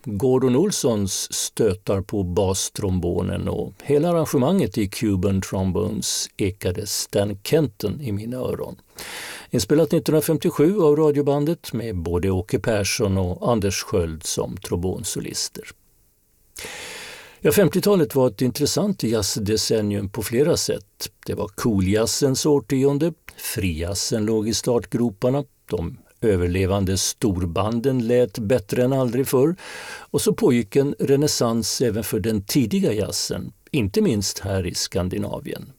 Gordon Olsons stötar på bastrombonen och hela arrangemanget i Cuban Trombones ekade Stan Kenton i mina öron. Inspelat 1957 av radiobandet med både Åke Persson och Anders Sköld som trombonsolister. Ja, 50-talet var ett intressant jazzdecennium på flera sätt. Det var cooljazzens årtionde, frijazzen låg i startgroparna, de överlevande storbanden lät bättre än aldrig förr och så pågick en renässans även för den tidiga jazzen, inte minst här i Skandinavien.